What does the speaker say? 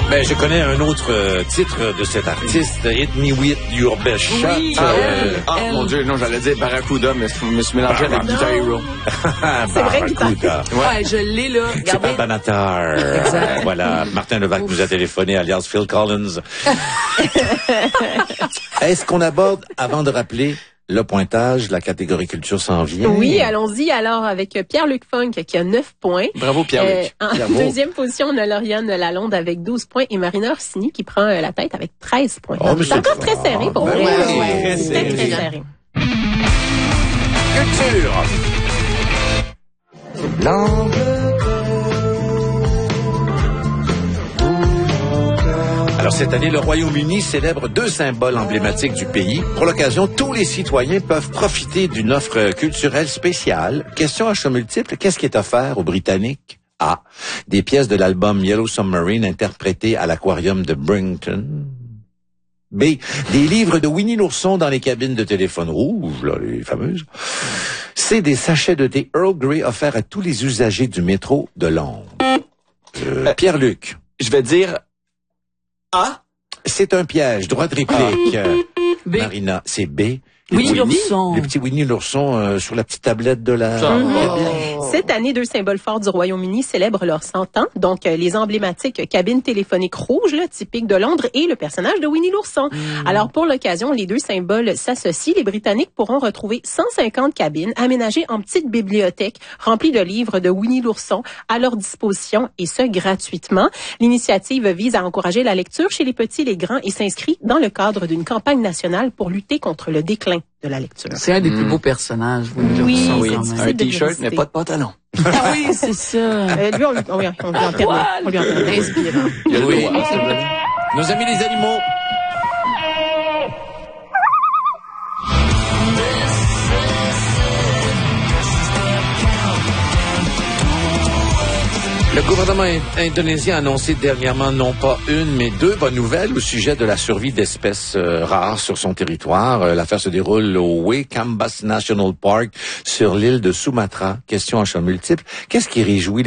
Ben, je connais un autre titre de cet artiste, Hit Me With Your Best Shot. Oui, mon Dieu, non, j'allais dire Barracuda, mais je me suis mélangé avec Guitar Hero. C'est vrai, Barracuda. Ouais, je l'ai là. C'est Regardez. pas Banatar. Voilà, Martin Levac vous a téléphoné, alias Phil Collins. Est-ce qu'on aborde, avant de rappeler le pointage, la catégorie culture s'en vient? Oui, allons-y alors avec Pierre-Luc Funk qui a 9 points. Bravo, Pierre-Luc. En deuxième position, on a Lauriane Lalonde avec 12 points et Marina Orsini qui prend la tête avec 13 points. Oh, C'est encore très serré pour vrai. ouais, Très, très serré. Culture! Alors, cette année, le Royaume-Uni célèbre 2 symboles emblématiques du pays. Pour l'occasion, tous les citoyens peuvent profiter d'une offre culturelle spéciale. Question à choix multiple, qu'est-ce qui est offert aux Britanniques? A. Des pièces de l'album Yellow Submarine interprétées à l'Aquarium de Brington. B. Des livres de Winnie l'ourson dans les cabines de téléphone rouge, là, les fameuses. C. Des sachets de thé Earl Grey offerts à tous les usagers du métro de Londres. Pierre-Luc. Je vais dire A. C'est un piège. Droit de réplique. B. Marina, c'est B. Winnie l'ourson. Le petit Winnie l'ourson sur la petite tablette de la... Cette année, 2 symboles forts du Royaume-Uni célèbrent leurs 100 ans. Donc, les emblématiques cabines téléphoniques rouges, là, typiques de Londres, et le personnage de Winnie l'ourson. Alors, pour l'occasion, les 2 symboles s'associent. Les Britanniques pourront retrouver 150 cabines aménagées en petites bibliothèques remplies de livres de Winnie l'ourson à leur disposition, et ce, gratuitement. L'initiative vise à encourager la lecture chez les petits et les grands et s'inscrit dans le cadre d'une campagne nationale pour lutter contre le déclin de la lecture. C'est un des plus beaux personnages. Oui, Oui, quand même. un T-shirt, mais pas de pantalon. Ah oui, c'est ça. Lui, on lui en permet. On lui en permet. Inspirant. Oui. Nos amis les animaux. Le gouvernement indonésien a annoncé dernièrement non pas une, mais 2 bonnes nouvelles au sujet de la survie d'espèces rares sur son territoire. L'affaire se déroule au Waikambas National Park sur l'île de Sumatra. Question à choix multiple. Qu'est-ce qui réjouit